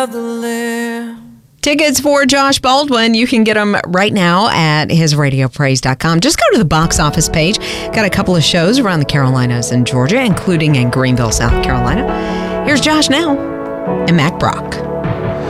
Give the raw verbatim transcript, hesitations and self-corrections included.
Tickets for Josh Baldwin, you can get them right now at his radio praise dot com. Just go to the box office page. Got a couple of shows around the Carolinas and Georgia, including in Greenville, South Carolina. Here's Josh now and Mac Brock.